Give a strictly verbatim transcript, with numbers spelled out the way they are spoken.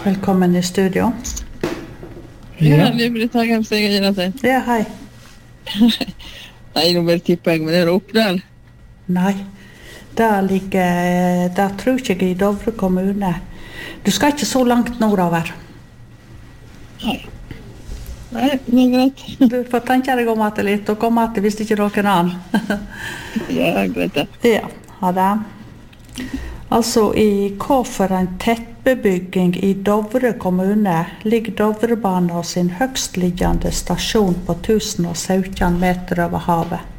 Velkommen i studio. Ja, det blir takk hjem seg igjen at jeg. Ja, hei. Nei, nå bare tipper jeg, men er det Oppdal? Nei, der ligger, der tror ikke jeg i Dovre kommune. Du skal ikke så langt nordover. Nei. Nei, det er greit. Du får tenke deg om at det er litt, og komme at det visste ikke noen annen. Ja, greit det. Ja, ha det. Altså, i hva for en tettbebygging i Dovre kommune ligger Dovrebanen sin høgstliggende stasjon på tusen og sytten meter over havet.